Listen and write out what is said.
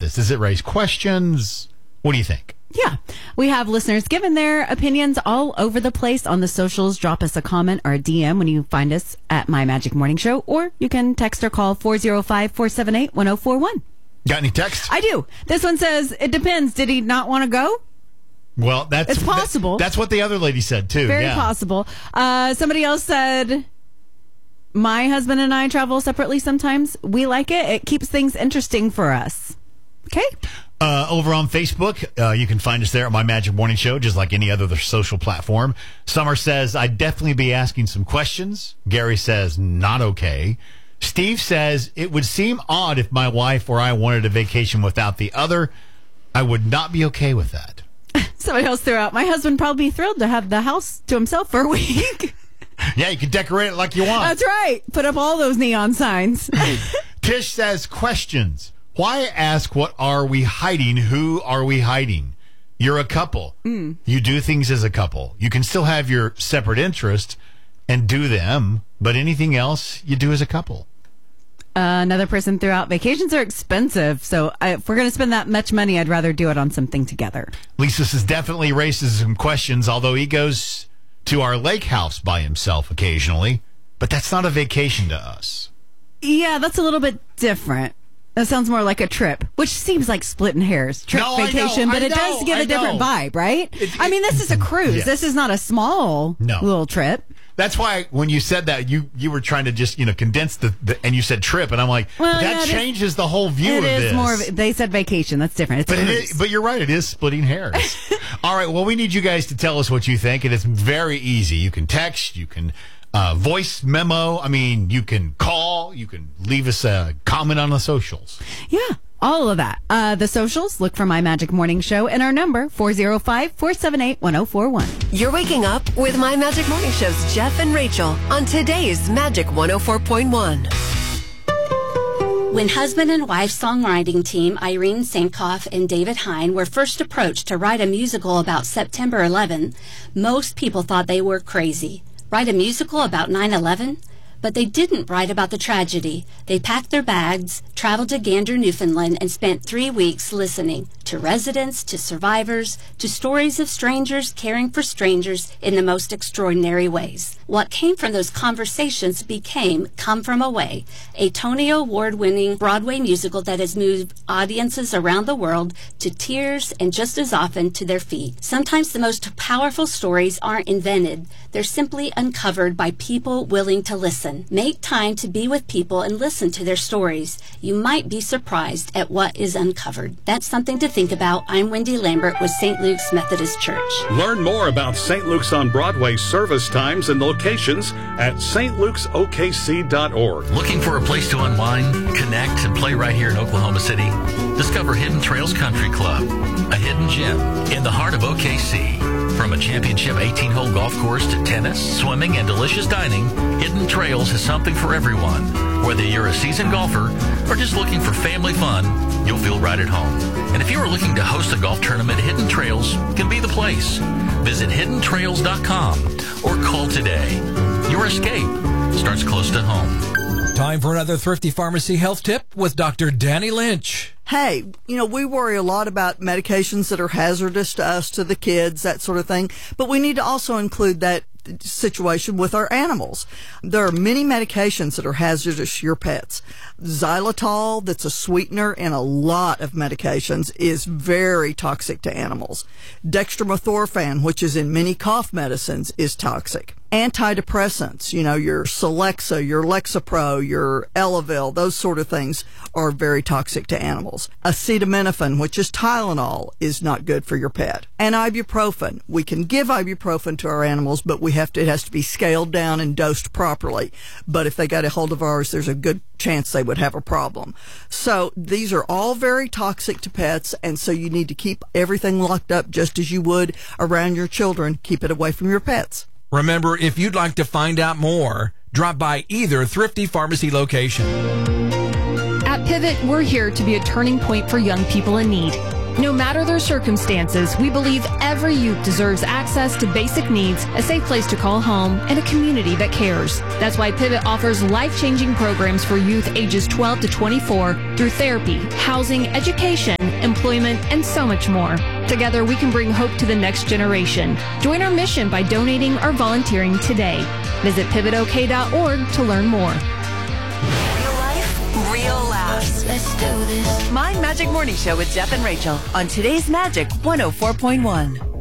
this? Does it raise questions? What do you think? Yeah. We have listeners giving their opinions all over the place on the socials. Drop us a comment or a DM when you find us at My Magic Morning Show, or you can text or call 405-478-1041. Got any text? I do. This one says, it depends. Did he not want to go? Well, it's possible. That's what the other lady said, too. Very possible. Somebody else said, my husband and I travel separately sometimes. We like it. It keeps things interesting for us. Okay. Over on Facebook, you can find us there at My Magic Morning Show, just like any other social platform. Summer says, I'd definitely be asking some questions. Gary says, not okay. Steve says, it would seem odd if my wife or I wanted a vacation without the other. I would not be okay with that. Somebody else threw out, my husband would probably be thrilled to have the house to himself for a week. Yeah, you can decorate it like you want. That's right. Put up all those neon signs. Tish says, questions. Why ask what are we hiding? Who are we hiding? You're a couple. You do things as a couple. You can still have your separate interests and do them, but anything else you do as a couple. Another person threw out, vacations are expensive, so if we're going to spend that much money, I'd rather do it on something together. Lisa says definitely raises some questions, although he goes to our lake house by himself occasionally, but that's not a vacation to us. Yeah, that's a little bit different. That sounds more like a trip, which seems like splitting hairs. Vacation, but it does give a different vibe, right? This is a cruise. Yes. This is not a small little trip. That's why when you said that, you were trying to just, condense and you said trip, and I'm like, that changes the whole view of this. It is more of, they said vacation. That's different. But you're right. It is splitting hairs. All right. Well, we need you guys to tell us what you think, and it's very easy. You can text. You can voice memo. You can call. You can leave us a comment on the socials. Yeah. All of that. The socials, look for My Magic Morning Show, and our number, 405-478-1041. You're waking up with My Magic Morning Show's Jeff and Rachel on today's Magic 104.1. When husband and wife songwriting team Irene Sankoff and David Hine were first approached to write a musical about September 11, most people thought they were crazy. Write a musical about 9/11? But they didn't write about the tragedy. They packed their bags, traveled to Gander, Newfoundland, and spent 3 weeks listening to residents, to survivors, to stories of strangers caring for strangers in the most extraordinary ways. What came from those conversations became Come From Away, a Tony Award-winning Broadway musical that has moved audiences around the world to tears and just as often to their feet. Sometimes the most powerful stories aren't invented. They're simply uncovered by people willing to listen. Make time to be with people and listen to their stories. You might be surprised at what is uncovered. That's something to think about. I'm Wendy Lambert with St. Luke's Methodist Church. Learn more about St. Luke's on Broadway service times and locations at stlukesokc.org. Looking for a place to unwind, connect, and play right here in Oklahoma City? Discover Hidden Trails Country Club, a hidden gem in the heart of OKC. From a championship 18-hole golf course to tennis, swimming, and delicious dining, Hidden Trails has something for everyone. Whether you're a seasoned golfer or just looking for family fun, you'll feel right at home. And if you are looking to host a golf tournament, Hidden Trails can be the place. Visit hiddentrails.com or call today. Your escape starts close to home. Time for another Thrifty Pharmacy health tip with Dr. Danny Lynch. Hey, we worry a lot about medications that are hazardous to us, to the kids, that sort of thing. But we need to also include that situation with our animals. There are many medications that are hazardous to your pets. Xylitol, that's a sweetener in a lot of medications, is very toxic to animals. Dextromethorphan, which is in many cough medicines, is toxic. Antidepressants, your Celexa, your Lexapro, your Elavil, those sort of things are very toxic to animals. Acetaminophen, which is Tylenol, is not good for your pet. And ibuprofen. We can give ibuprofen to our animals, but it has to be scaled down and dosed properly. But if they got a hold of ours, there's a good chance they would have a problem. So these are all very toxic to pets, and so you need to keep everything locked up just as you would around your children. Keep it away from your pets. Remember, if you'd like to find out more, drop by either Thrifty Pharmacy location. At Pivot, we're here to be a turning point for young people in need. No matter their circumstances, we believe every youth deserves access to basic needs, a safe place to call home, and a community that cares. That's why Pivot offers life-changing programs for youth ages 12 to 24 through therapy, housing, education, employment, and so much more. Together, we can bring hope to the next generation. Join our mission by donating or volunteering today. Visit pivotok.org to learn more. Real life, real laughs. Let's do this. My Magic Morning Show with Jeff and Rachel on today's Magic 104.1.